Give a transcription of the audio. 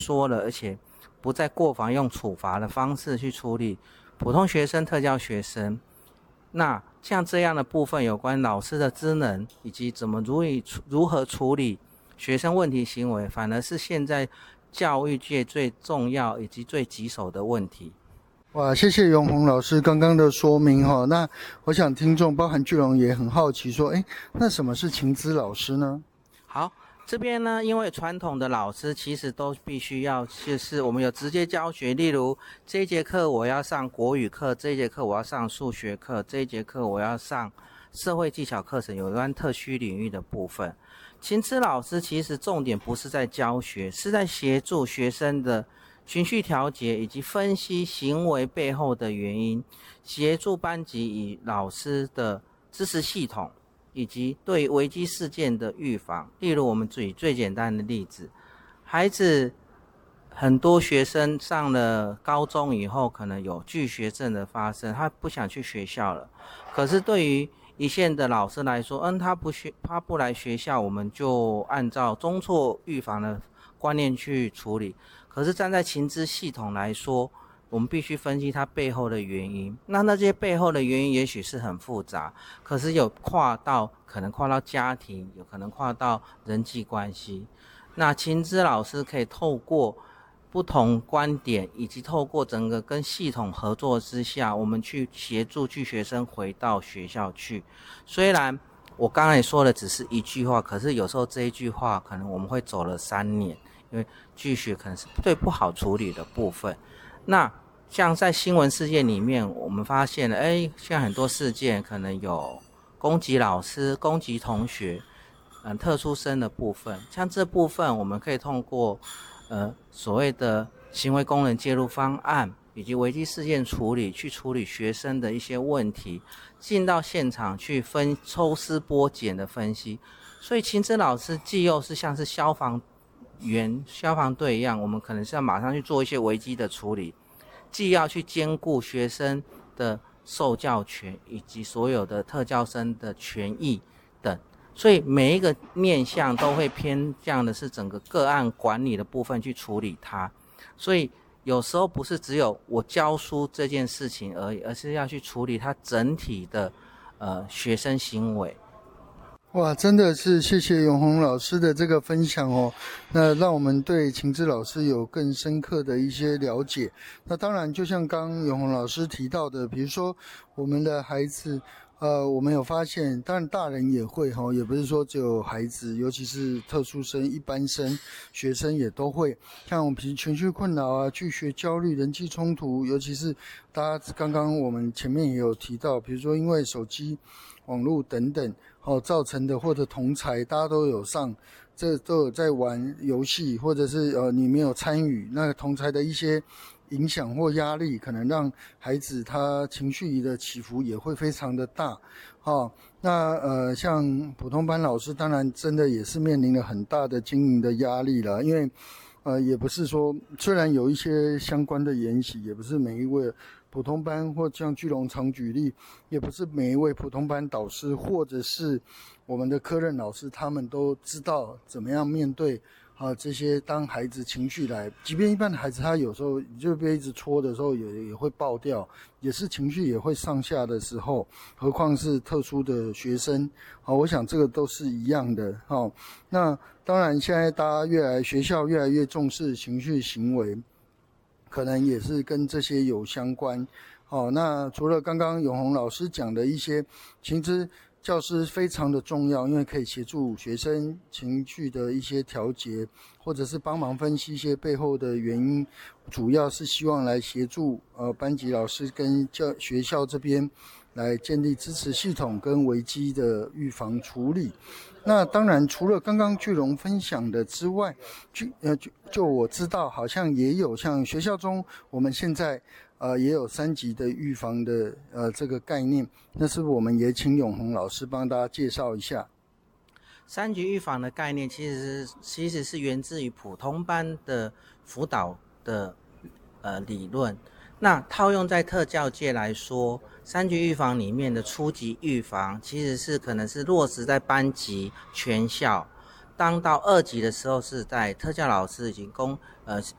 说了，而且不再过防用处罚的方式去处理普通学生、特教学生。那像这样的部分，有关老师的职能以及如何处理学生问题行为，反而是现在教育界最重要以及最棘手的问题。 哇，谢谢永宏老师刚刚的说明哈。那我想听众包含巨龙也很好奇说，那什么是情资老师呢？ 好，这边呢，因为传统的老师其实都必须要，就是我们有直接教学，例如这一节课我要上国语课，这一节课我要上数学课，这一节课我要上社会技巧课程，有关特需领域的部分。情资老师其实重点不是在教学，是在协助学生的情绪调节以及分析行为背后的原因，协助班级与老师的知识系统以及对危机事件的预防。例如我们举最简单的例子，孩子很多学生上了高中以后可能有拒学症的发生，他不想去学校了，可是对于一线的老师来说，他不来学校，我们就按照中辍预防的观念去处理。可是站在情资系统来说，我们必须分析它背后的原因。那些背后的原因也许是很复杂，可是可能跨到家庭，有可能跨到人际关系。那情资老师可以透过不同观点，以及透过整个跟系统合作之下，我们去协助拒学生回到学校去。虽然我刚才说的只是一句话，可是有时候这一句话可能我们会走了3年，因为拒学可能是最不好处理的部分。那像在新闻事件里面，我们发现了，现在很多事件可能有攻击老师、攻击同学，特殊生的部分。像这部分，我们可以通过所谓的行为功能介入方案以及危机事件处理，去处理学生的一些问题，进到现场去抽丝剥茧的分析。所以情资老师既又是像是消防队一样，我们可能是要马上去做一些危机的处理，既要去兼顾学生的受教权以及所有的特教生的权益等，所以每一个面向都会偏向的是整个个案管理的部分去处理它。所以有时候不是只有我教书这件事情而已，而是要去处理它整体的学生行为。 哇，真的是谢谢永宏老师的这个分享哦，那让我们对情资老师有更深刻的一些了解。那当然就像刚永宏老师提到的，比如说我们的孩子我们有发现，当然大人也会也不是说只有孩子，尤其是特殊生、一般生、学生也都会，像我们情绪困扰啊、拒学焦虑、人际冲突，尤其是大家刚刚我们前面也有提到，比如说因为手机、网络等等造成的，或者同侪大家都有都有在玩游戏，或者是你没有参与，那同侪的一些影响或压力，可能让孩子他情绪的起伏也会非常的大。那像普通班老师，当然真的也是面临了很大的经营的压力了，因为也不是说，虽然有一些相关的研习，也不是每一位普通班，或像巨龙常举例，也不是每一位普通班导师或者是我们的科任老师，他们都知道怎么样面对这些当孩子情绪来，即便一般的孩子他有时候就被一直戳的时候也会爆掉，也是情绪也会上下的时候，何况是特殊的学生。我想这个都是一样的。那当然现在大家学校越来越重视情绪行为，可能也是跟这些有相关。那除了刚刚永宏老师讲的一些情资教师非常的重要，因为可以协助学生情绪的一些调节，或者是帮忙分析一些背后的原因，主要是希望来协助班级老师跟学校这边来建立支持系统跟危机的预防处理。那当然除了刚刚巨龙分享的之外，就我知道好像也有像学校中我们现在也有3级的预防的这个概念，那是不是我们也请永宏老师帮大家介绍一下 3级预防的概念其实是源自于普通班的辅导的理论。那套用在特教界来说，3级预防里面的初级预防其实是可能是落实在班级全校，当到2级的时候是在特教老师已经